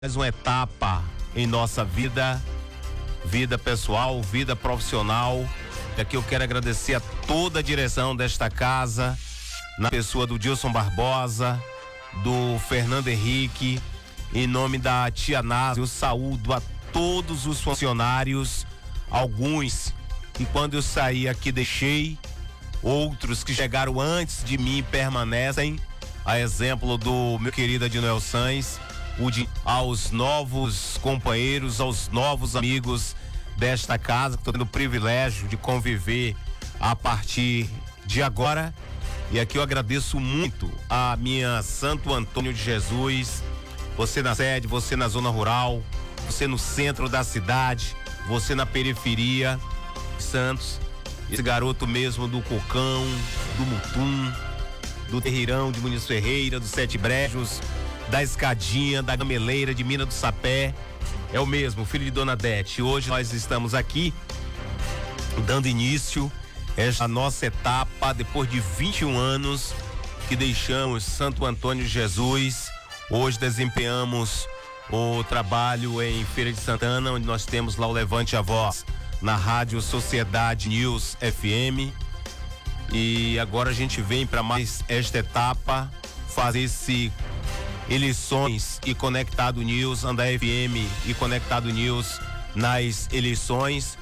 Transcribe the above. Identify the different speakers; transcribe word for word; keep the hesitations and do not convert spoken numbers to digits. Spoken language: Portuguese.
Speaker 1: Mais uma etapa em nossa vida, vida pessoal, vida profissional. E aqui eu quero agradecer a toda a direção desta casa, na pessoa do Dilson Barbosa, do Fernando Henrique, em nome da tia Nasa. Eu saúdo a todos os funcionários, alguns que quando eu saí aqui deixei, outros que chegaram antes de mim permanecem, a exemplo do meu querido Adinoel Sainz, o de, aos novos companheiros, aos novos amigos desta casa, que estou tendo o privilégio de conviver a partir de agora. E aqui eu agradeço muito a minha Santo Antônio de Jesus, você na sede, você na zona rural, você no centro da cidade, você na periferia, Santos, esse garoto mesmo do Cocão, do Mutum, do Terreirão de Muniz Ferreira, do Sete Brejos, da Escadinha, da Gameleira, de Mina do Sapé, é o mesmo, filho de Dona Dete. Hoje nós estamos aqui dando início a esta nossa etapa, depois de vinte e um anos que deixamos Santo Antônio de Jesus. Hoje desempenhamos o trabalho em Feira de Santana, onde nós temos lá o Levante a Voz, na Rádio Sociedade News F M. E agora a gente vem para mais esta etapa, fazer esse eleições e Conectado News, Andar F M e Conectado News nas eleições,